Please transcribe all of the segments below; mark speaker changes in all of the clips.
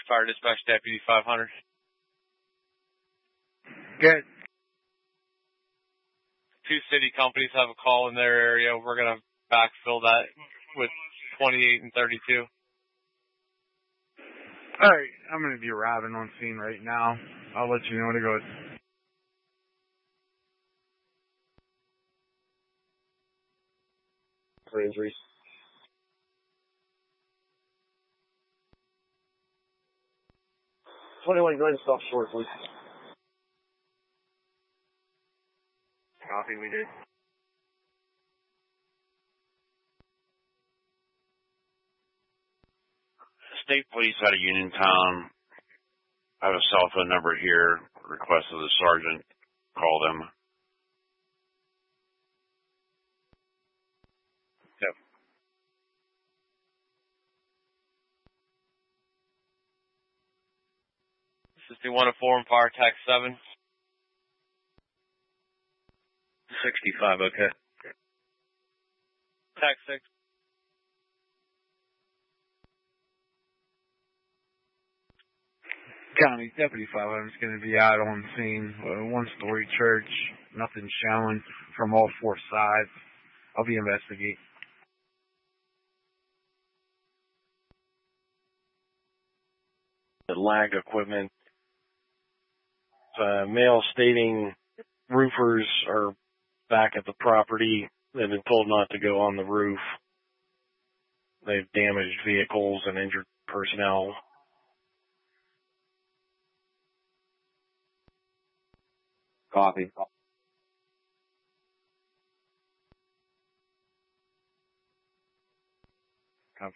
Speaker 1: Fire Dispatch Deputy 500.
Speaker 2: Good.
Speaker 1: 2 city companies have a call in their area. We're going to backfill that with 28 and 32.
Speaker 2: All right, I'm going to be arriving on scene right now. I'll let you know when it goes.
Speaker 3: For injuries. 21, go ahead and stop short, please.
Speaker 4: Copy, we did.
Speaker 5: State Police out of Uniontown. I have a cell phone number here. Request of the sergeant. Call them.
Speaker 4: Yep.
Speaker 1: This is the 104 and Fire Tax 7.
Speaker 4: 65, okay.
Speaker 1: Tax 6.
Speaker 2: County Deputy 500 is going to be out on scene. One-story church. Nothing showing from all 4 sides. I'll be investigating.
Speaker 3: The lag equipment. Mail stating roofers are back at the property. They've been told not to go on the roof. They've damaged vehicles and injured personnel.
Speaker 4: Copy.
Speaker 2: Copy.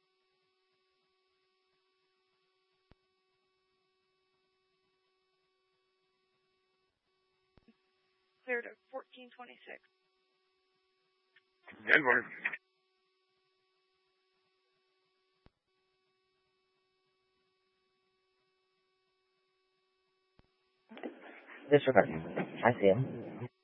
Speaker 6: Clear to 1426.
Speaker 4: Good work.
Speaker 7: Disregard. I see him.